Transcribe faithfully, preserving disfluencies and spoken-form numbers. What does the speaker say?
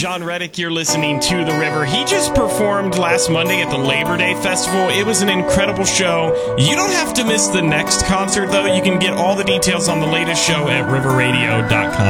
John Reddick, you're listening to The River. He just performed last Monday at the Labor Day Festival. It was an incredible show. You don't have to miss the next concert, though. You can get all the details on the latest show at river radio dot com.